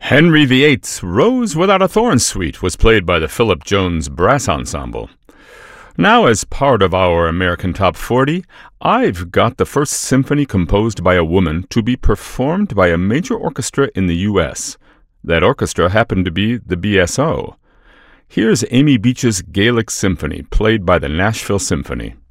Henry VIII's Rose Without a Thorn Suite was played by the Philip Jones Brass Ensemble. Now, as part of our American Top 40, I've got the first symphony composed by a woman to be performed by a major orchestra in the U.S. That orchestra happened to be the BSO. Here's Amy Beach's Gaelic Symphony, played by the Nashville Symphony.